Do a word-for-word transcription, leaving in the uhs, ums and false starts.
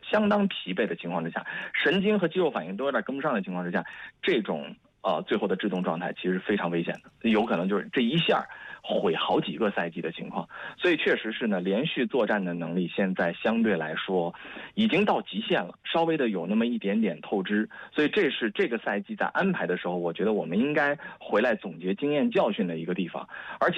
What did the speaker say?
相当疲惫的情况之下，神经和肌肉反应都有点跟不上的情况之下，这种呃最后的制动状态其实非常危险的，有可能就是这一下毁好几个赛季的情况。所以确实是呢，连续作战的能力现在相对来说已经到极限了，稍微的有那么一点点透支。所以这是这个赛季在安排的时候，我觉得我们应该回来总结经验教训的一个地方。而且